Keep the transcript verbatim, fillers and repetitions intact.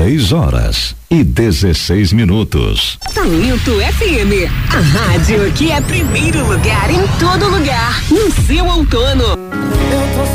Três horas e dezesseis minutos. Talento F M, a rádio que é primeiro lugar em todo lugar, no seu outono.